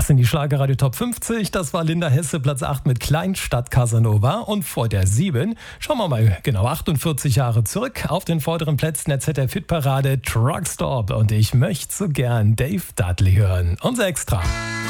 Das sind die Schlagerradio Top 50. Das war Linda Hesse, Platz 8 mit Kleinstadt Casanova. Und vor der 7, schauen wir mal genau 48 Jahre zurück. Auf den vorderen Plätzen der ZDF-Hitparade Truckstop. Und ich möchte so gern Dave Dudley hören. Unser Extra.